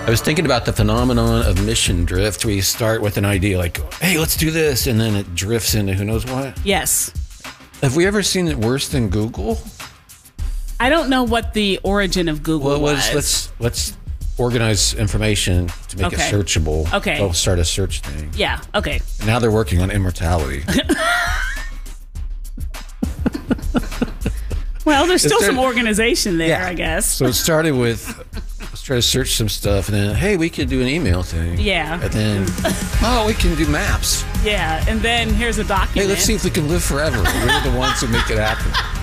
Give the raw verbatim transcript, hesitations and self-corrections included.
I was thinking about the phenomenon of mission drift, where you start with an idea like, hey, let's do this, and then it drifts into who knows what. Yes. Have we ever seen it worse than Google? I don't know what the origin of Google well, was. Let's, let's organize information to make Okay. it searchable. Okay. They'll start a search thing. Yeah, okay. Now they're working on immortality. Well, there's still there- some organization there, Yeah. I guess. So it started with, let's try to search some stuff, and then, hey, we could do an email thing. Yeah. And then, oh, we can do maps. Yeah, and then here's a document. Hey, let's see if we can live forever. We're the ones who make it happen.